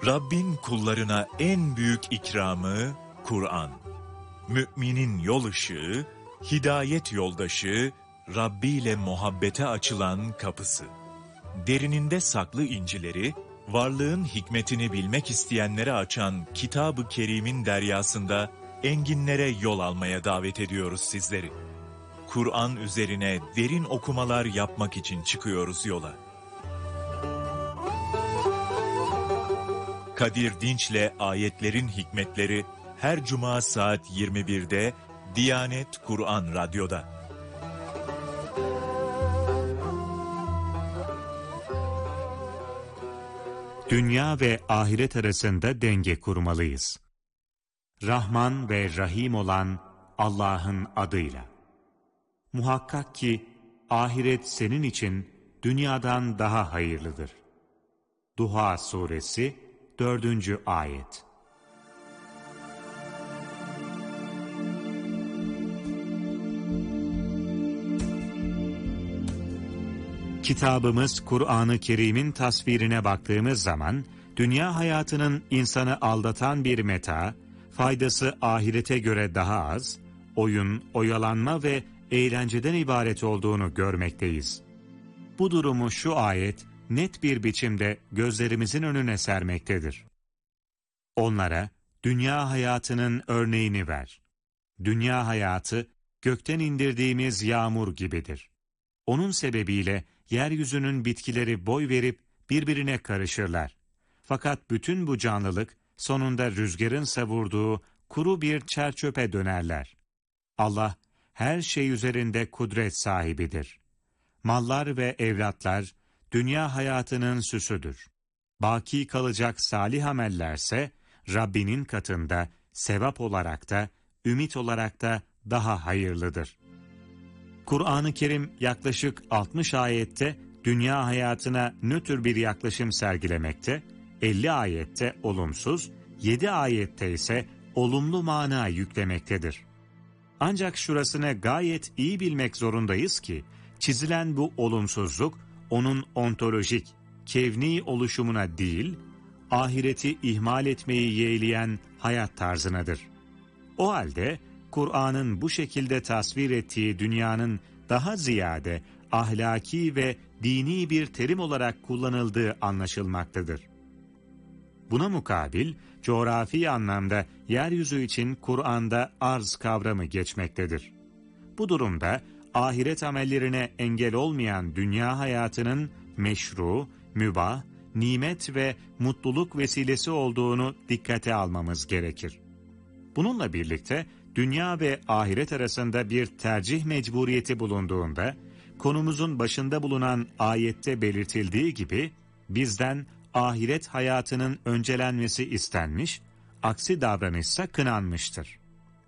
Rabbin kullarına en büyük ikramı Kur'an. Müminin yol ışığı, hidayet yoldaşı, Rabbi ile muhabbete açılan kapısı. Derininde saklı incileri, varlığın hikmetini bilmek isteyenlere açan Kitab-ı Kerim'in deryasında enginlere yol almaya davet ediyoruz sizleri. Kur'an üzerine derin okumalar yapmak için çıkıyoruz yola. Kadir Dinç'le Ayetlerin Hikmetleri her cuma saat 21'de Diyanet Kur'an Radyo'da. Dünya ve ahiret arasında denge kurmalıyız. Rahman ve Rahim olan Allah'ın adıyla. Muhakkak ki ahiret senin için dünyadan daha hayırlıdır. Duha Suresi 4. Ayet. Kitabımız Kur'an-ı Kerim'in tasvirine baktığımız zaman, dünya hayatının insanı aldatan bir meta, faydası ahirete göre daha az, oyun, oyalanma ve eğlenceden ibaret olduğunu görmekteyiz. Bu durumu şu ayet net bir biçimde gözlerimizin önüne sermektedir. Onlara dünya hayatının örneğini ver. Dünya hayatı gökten indirdiğimiz yağmur gibidir. Onun sebebiyle yeryüzünün bitkileri boy verip birbirine karışırlar. Fakat bütün bu canlılık sonunda rüzgarın savurduğu kuru bir çerçöpe dönerler. Allah her şey üzerinde kudret sahibidir. Mallar ve evlatlar dünya hayatının süsüdür. Baki kalacak salih amellerse Rabbinin katında sevap olarak da ümit olarak da daha hayırlıdır. Kur'an-ı Kerim yaklaşık 60 ayette dünya hayatına nötr bir yaklaşım sergilemekte, 50 ayette olumsuz, 7 ayette ise olumlu mana yüklemektedir. Ancak şurasını gayet iyi bilmek zorundayız ki, çizilen bu olumsuzluk, onun ontolojik, kevni oluşumuna değil, ahireti ihmal etmeyi yeğleyen hayat tarzınadır. O halde, Kur'an'ın bu şekilde tasvir ettiği dünyanın daha ziyade ahlaki ve dini bir terim olarak kullanıldığı anlaşılmaktadır. Buna mukabil, coğrafi anlamda yeryüzü için Kur'an'da arz kavramı geçmektedir. Bu durumda ahiret amellerine engel olmayan dünya hayatının meşru, mübah, nimet ve mutluluk vesilesi olduğunu dikkate almamız gerekir. Bununla birlikte dünya ve ahiret arasında bir tercih mecburiyeti bulunduğunda, konumuzun başında bulunan ayette belirtildiği gibi, bizden ahiret hayatının öncelenmesi istenmiş, aksi davranışsa kınanmıştır.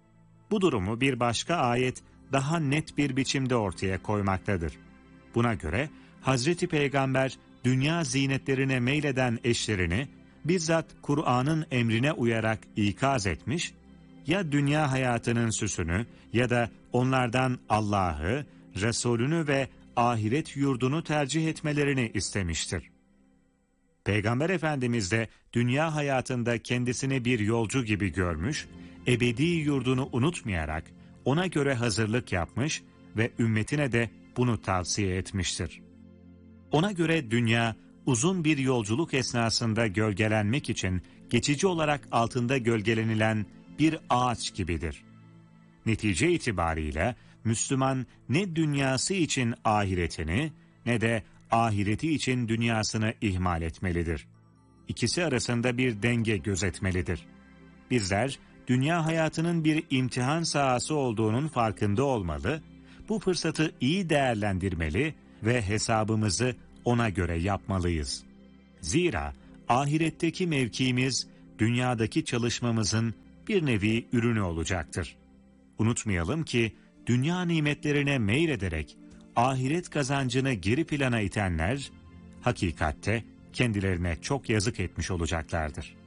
Bu durumu bir başka ayet daha net bir biçimde ortaya koymaktadır. Buna göre Hazreti Peygamber dünya zinetlerine meyleden eşlerini bizzat Kur'an'ın emrine uyarak ikaz etmiş, ya dünya hayatının süsünü ya da onlardan Allah'ı, Resulünü ve ahiret yurdunu tercih etmelerini istemiştir. Peygamber Efendimiz de dünya hayatında kendisini bir yolcu gibi görmüş, ebedi yurdunu unutmayarak ona göre hazırlık yapmış ve ümmetine de bunu tavsiye etmiştir. Ona göre dünya uzun bir yolculuk esnasında gölgelenmek için geçici olarak altında gölgelenilen bir ağaç gibidir. Netice itibariyle Müslüman ne dünyası için ahiretini ne de ahireti için dünyasını ihmal etmelidir. İkisi arasında bir denge gözetmelidir. Bizler dünya hayatının bir imtihan sahası olduğunun farkında olmalı, bu fırsatı iyi değerlendirmeli ve hesabımızı ona göre yapmalıyız. Zira ahiretteki mevkimiz dünyadaki çalışmamızın bir nevi ürünü olacaktır. Unutmayalım ki dünya nimetlerine meylederek ahiret kazancını geri plana itenler hakikatte kendilerine çok yazık etmiş olacaklardır.